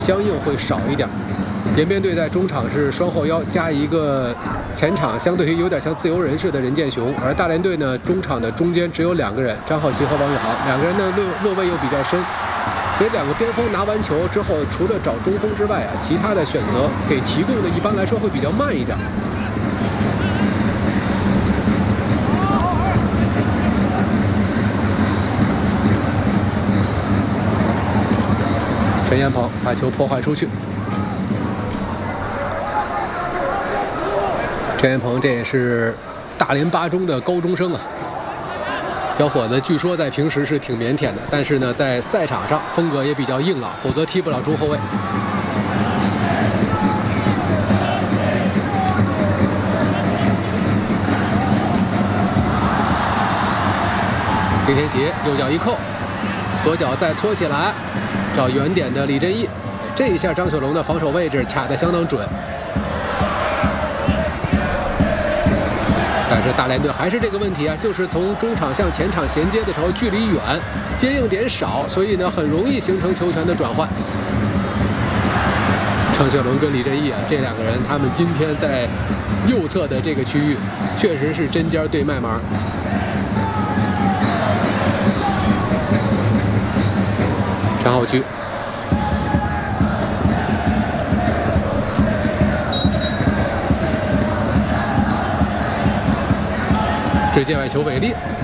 相应会少一点。延边队在中场是双后腰加一个前场，相对于有点像自由人似的任剑雄，而大连队呢中场的中间只有2个人，张浩奇和王宇航，两个人呢落位又比较深，所以2个边锋拿完球之后，除了找中锋之外啊，其他的选择给提供的一般来说会比较慢一点。陈彦鹏把球破坏出去。陈彦鹏这也是大连8中的高中生啊，小伙子据说在平时是挺腼腆的，但是呢，在赛场上风格也比较硬朗，否则踢不了中后卫。丁天琪右脚一扣，左脚再搓起来，找远点的李振义。这一下张雪龙的防守位置卡得相当准。但是大连队还是这个问题啊，就是从中场向前场衔接的时候距离远，接应点少，所以呢很容易形成球权的转换。张雪龙跟李振义啊，这2个人他们今天在右侧的这个区域确实是针尖对麦芒。张浩区。直接外球韦利